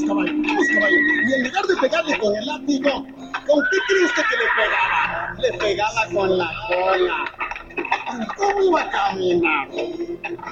vamos caballo. Y en lugar de pegarle con el látigo, ¿con qué crees usted que le pegaba? Le pegaba con la cola. ¿Cómo iba a caminar?